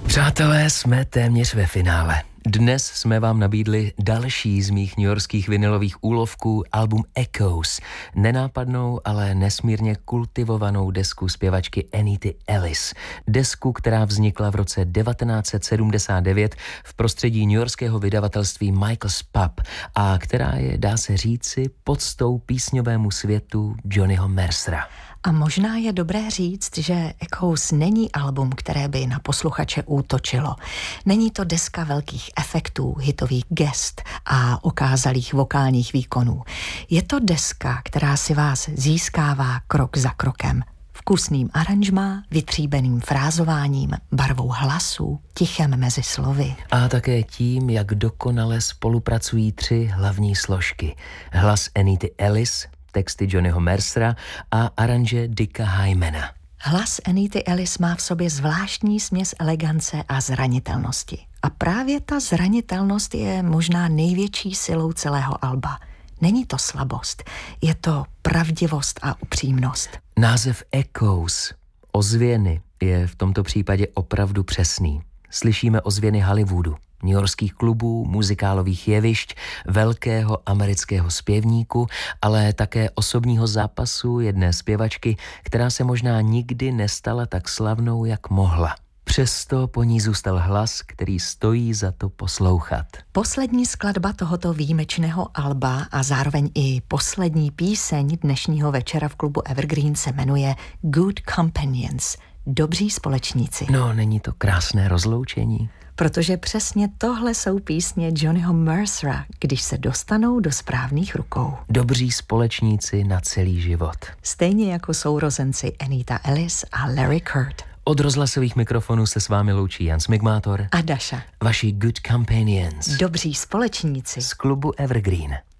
Přátelé, jsme téměř ve finále. Dnes jsme vám nabídli další z mých newyorských vinylových úlovků, album Echoes. Nenápadnou, ale nesmírně kultivovanou desku zpěvačky Anity Ellis. Desku, která vznikla v roce 1979 v prostředí newyorského vydavatelství Michael's Pub a která je, dá se říci, podstou písňovému světu Johnnyho Mercera. A možná je dobré říct, že Echoes není album, které by na posluchače útočilo. Není to deska velkých efektů, hitových gest a okázalých vokálních výkonů. Je to deska, která si vás získává krok za krokem. Vkusným aranžmá, vytříbeným frázováním, barvou hlasu, tichem mezi slovy. A také tím, jak dokonale spolupracují tři hlavní složky. Hlas Anity Ellis, texty Johnnyho Mercera a aranže Dicka Hymana. Hlas Anity Ellis má v sobě zvláštní směs elegance a zranitelnosti. A právě ta zranitelnost je možná největší silou celého alba. Není to slabost, je to pravdivost a upřímnost. Název Echoes, ozvěny, je v tomto případě opravdu přesný. Slyšíme ozvěny Hollywoodu, newyorských klubů, muzikálových jevišť, velkého amerického zpěvníku, ale také osobního zápasu jedné zpěvačky, která se možná nikdy nestala tak slavnou, jak mohla. Přesto po ní zůstal hlas, který stojí za to poslouchat. Poslední skladba tohoto výjimečného alba a zároveň i poslední píseň dnešního večera v klubu Evergreen se jmenuje Good Companions, dobří společníci. No, není to krásné rozloučení? Protože přesně tohle jsou písně Johnnyho Mercera, když se dostanou do správných rukou. Dobří společníci na celý život. Stejně jako sourozenci Anita Ellis a Larry Kurt. Od rozhlasových mikrofonů se s vámi loučí Jan Smigmátor a Daša. Vaši Good Companions. Dobří společníci. Z klubu Evergreen.